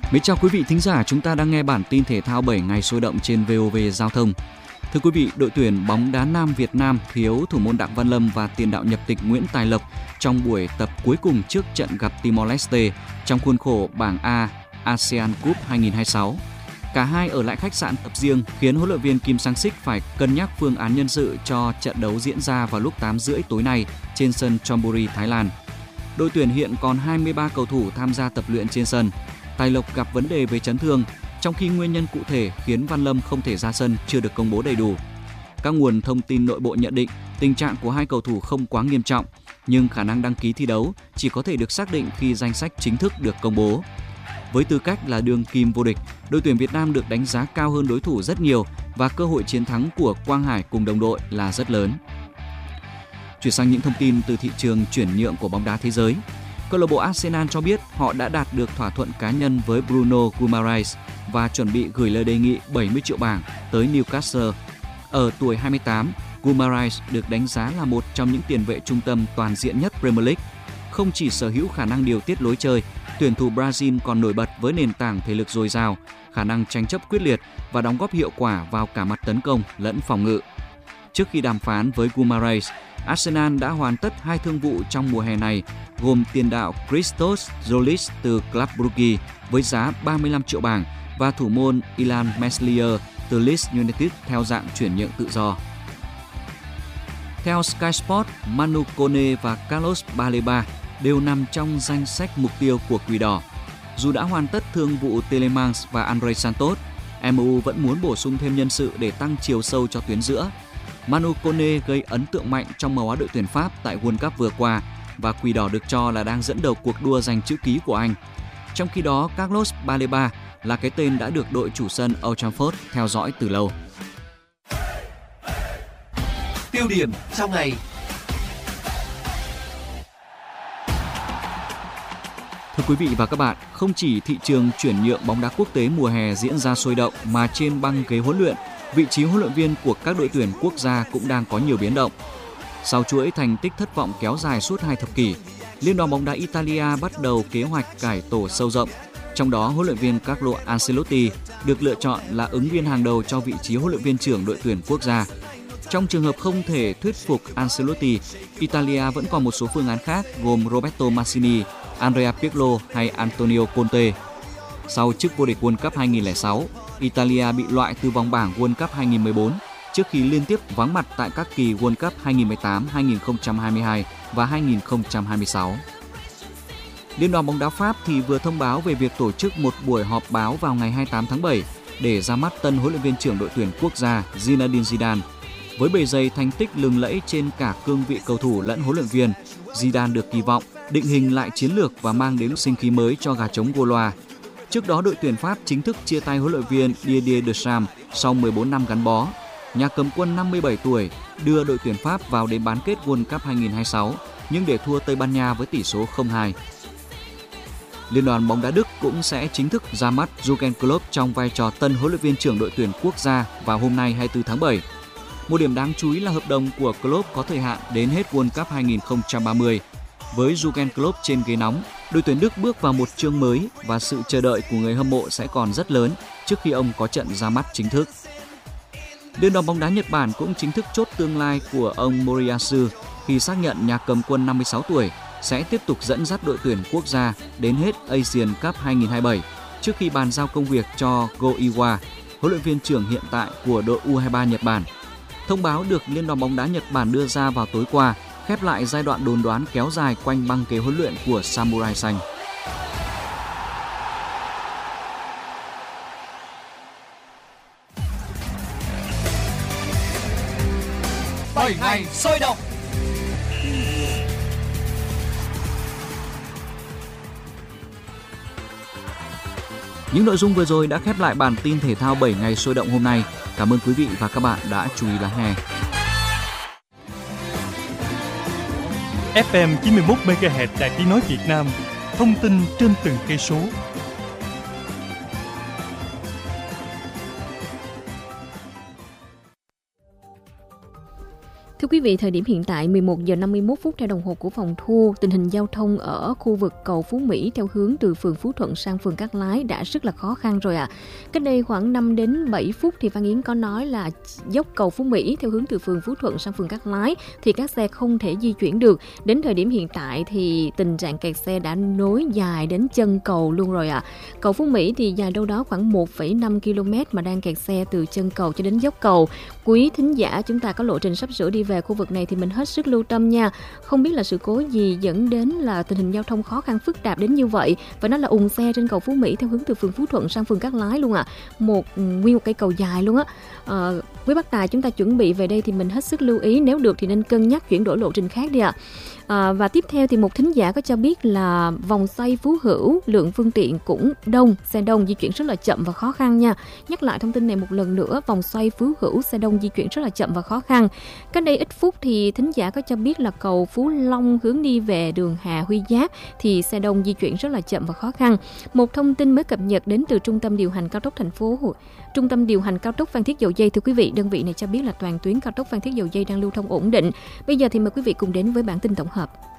Mến chào quý vị thính giả, chúng ta đang nghe bản tin thể thao 7 ngày sôi động trên VOV Giao thông. Thưa quý vị, đội tuyển bóng đá nam Việt Nam thiếu thủ môn Đặng Văn Lâm và tiền đạo nhập tịch Nguyễn Tài Lộc trong buổi tập cuối cùng trước trận gặp Timor-Leste trong khuôn khổ bảng A ASEAN Cup 2026. Cả hai ở lại khách sạn tập riêng khiến huấn luyện viên Kim Sang-sik phải cân nhắc phương án nhân sự cho trận đấu diễn ra vào lúc 8:30 tối nay trên sân Chonburi, Thái Lan. Đội tuyển hiện còn 23 cầu thủ tham gia tập luyện trên sân. Tài Lộc gặp vấn đề về chấn thương, trong khi nguyên nhân cụ thể khiến Văn Lâm không thể ra sân chưa được công bố đầy đủ. Các nguồn thông tin nội bộ nhận định tình trạng của hai cầu thủ không quá nghiêm trọng, nhưng khả năng đăng ký thi đấu chỉ có thể được xác định khi danh sách chính thức được công bố. Với tư cách là đương kim vô địch, đội tuyển Việt Nam được đánh giá cao hơn đối thủ rất nhiều và cơ hội chiến thắng của Quang Hải cùng đồng đội là rất lớn. Chuyển sang những thông tin từ thị trường chuyển nhượng của bóng đá thế giới. Câu lạc bộ Arsenal cho biết họ đã đạt được thỏa thuận cá nhân với Bruno Guimaraes và chuẩn bị gửi lời đề nghị 70 triệu bảng tới Newcastle. Ở tuổi 28, Guimaraes được đánh giá là một trong những tiền vệ trung tâm toàn diện nhất Premier League. Không chỉ sở hữu khả năng điều tiết lối chơi, tuyển thủ Brazil còn nổi bật với nền tảng thể lực dồi dào, khả năng tranh chấp quyết liệt và đóng góp hiệu quả vào cả mặt tấn công lẫn phòng ngự. Trước khi đàm phán với Guimaraes, Arsenal đã hoàn tất 2 thương vụ trong mùa hè này, gồm tiền đạo Christos Zolis từ Club Brugge với giá 35 triệu bảng và thủ môn Ilan Meslier từ Leeds United theo dạng chuyển nhượng tự do. Theo Sky Sport, Manu Kone và Carlos Baleba đều nằm trong danh sách mục tiêu của Quỷ Đỏ. Dù đã hoàn tất thương vụ Tielemans và Andre Santos, MU vẫn muốn bổ sung thêm nhân sự để tăng chiều sâu cho tuyến giữa. Manu Kone gây ấn tượng mạnh trong màu áo đội tuyển Pháp tại World Cup vừa qua và Quỷ Đỏ được cho là đang dẫn đầu cuộc đua giành chữ ký của Anh. Trong khi đó, Carlos Baleba là cái tên đã được đội chủ sân Old Trafford theo dõi từ lâu. Tiêu điểm trong ngày. Thưa quý vị và các bạn, không chỉ thị trường chuyển nhượng bóng đá quốc tế mùa hè diễn ra sôi động mà trên băng ghế huấn luyện, vị trí huấn luyện viên của các đội tuyển quốc gia cũng đang có nhiều biến động. Sau chuỗi thành tích thất vọng kéo dài suốt 2 thập kỷ, Liên đoàn bóng đá Italia bắt đầu kế hoạch cải tổ sâu rộng. Trong đó, huấn luyện viên Carlo Ancelotti được lựa chọn là ứng viên hàng đầu cho vị trí huấn luyện viên trưởng đội tuyển quốc gia. Trong trường hợp không thể thuyết phục Ancelotti, Italia vẫn còn một số phương án khác gồm Roberto Mancini, Andrea Pirlo hay Antonio Conte. Sau chức vô địch World Cup 2006, Italia bị loại từ vòng bảng World Cup 2014 trước khi liên tiếp vắng mặt tại các kỳ World Cup 2018, 2022 và 2026. Liên đoàn bóng đá Pháp thì vừa thông báo về việc tổ chức một buổi họp báo vào ngày 28 tháng 7 để ra mắt tân huấn luyện viên trưởng đội tuyển quốc gia Zinedine Zidane. Với bề dày thành tích lừng lẫy trên cả cương vị cầu thủ lẫn huấn luyện viên, Zidane được kỳ vọng định hình lại chiến lược và mang đến sinh khí mới cho gà trống Gaulois. Trước đó, đội tuyển Pháp chính thức chia tay huấn luyện viên Didier Deschamps sau 14 năm gắn bó. Nhà cầm quân 57 tuổi đưa đội tuyển Pháp vào đến bán kết World Cup 2026 nhưng để thua Tây Ban Nha với tỷ số 0-2. Liên đoàn bóng đá Đức cũng sẽ chính thức ra mắt Jurgen Klopp trong vai trò tân huấn luyện viên trưởng đội tuyển quốc gia vào hôm nay 24 tháng 7. Một điểm đáng chú ý là hợp đồng của Klopp có thời hạn đến hết World Cup 2030. Với Jurgen Klopp trên ghế nóng, đội tuyển Đức bước vào một chương mới và sự chờ đợi của người hâm mộ sẽ còn rất lớn trước khi ông có trận ra mắt chính thức. Liên đoàn bóng đá Nhật Bản cũng chính thức chốt tương lai của ông Moriyasu khi xác nhận nhà cầm quân 56 tuổi sẽ tiếp tục dẫn dắt đội tuyển quốc gia đến hết Asian Cup 2027 trước khi bàn giao công việc cho Go Iwa, huấn luyện viên trưởng hiện tại của đội U23 Nhật Bản. Thông báo được Liên đoàn bóng đá Nhật Bản đưa ra vào tối qua khép lại giai đoạn đồn đoán kéo dài quanh băng ghế huấn luyện của Samurai Xanh. Bảy ngày sôi động. Những nội dung vừa rồi đã khép lại bản tin thể thao 7 ngày sôi động hôm nay. Cảm ơn quý vị và các bạn đã chú ý lắng nghe. FM 91 MHz Đài Tiếng nói Việt Nam, thông tin trên từng cây số. Thưa Thưa quý vị, thời điểm hiện tại 11 giờ 51 phút theo đồng hồ của phòng thu, tình hình giao thông ở khu vực cầu Phú Mỹ theo hướng từ phường Phú Thuận sang phường Cát Lái đã rất là khó khăn rồi ạ. Cách đây khoảng 5 đến 7 phút thì Phan Yến có nói là dốc cầu Phú Mỹ theo hướng từ phường Phú Thuận sang phường Cát Lái thì các xe không thể di chuyển được. Đến thời điểm hiện tại thì tình trạng kẹt xe đã nối dài đến chân cầu luôn rồi ạ. Cầu Phú Mỹ thì dài đâu đó khoảng 1,5 km mà đang kẹt xe từ chân cầu cho đến dốc cầu. Quý thính giả chúng ta có lộ trình sắp sửa đi về khu vực này thì mình hết sức lưu tâm nha. Không biết là sự cố gì dẫn đến là tình hình giao thông khó khăn phức tạp đến như vậy, và nó là ùn xe trên cầu Phú Mỹ theo hướng từ phường Phú Thuận sang phường Cát Lái luôn ạ. Nguyên một cây cầu dài luôn á. Quý bác tài chúng ta chuẩn bị về đây thì mình hết sức lưu ý, nếu được thì nên cân nhắc chuyển đổi lộ trình khác đi ạ. Và tiếp theo thì một thính giả có cho biết là vòng xoay Phú Hữu lượng phương tiện cũng đông, xe đông di chuyển rất là chậm và khó khăn nha. Nhắc lại thông tin này một lần nữa, vòng xoay Phú Hữu xe đông di chuyển rất là chậm và khó khăn. Cách đây ít phút thì thính giả có cho biết là cầu Phú Long hướng đi về đường Hà Huy Giáp thì xe đông di chuyển rất là chậm và khó khăn. Một thông tin mới cập nhật đến từ Trung tâm điều hành cao tốc Trung tâm điều hành cao tốc Phan Thiết Dầu Giây, thưa quý vị, đơn vị này cho biết là toàn tuyến cao tốc Phan Thiết Dầu Giây đang lưu thông ổn định. Bây giờ thì mời quý vị cùng đến với bản tin tổng hợp.